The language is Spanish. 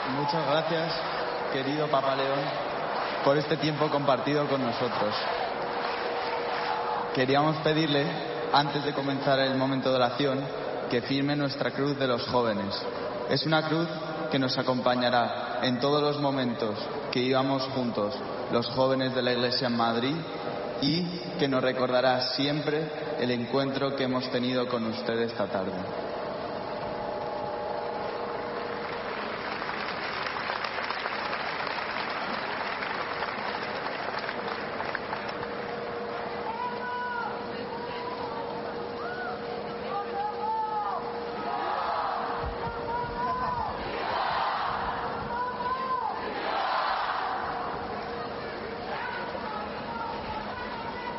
Muchas gracias, querido Papa León, por este tiempo compartido con nosotros. Queríamos pedirle, antes de comenzar el momento de oración, que firme nuestra cruz de los jóvenes. Es una cruz que nos acompañará en todos los momentos que íbamos juntos, los jóvenes de la Iglesia en Madrid, y que nos recordará siempre el encuentro que hemos tenido con usted esta tarde.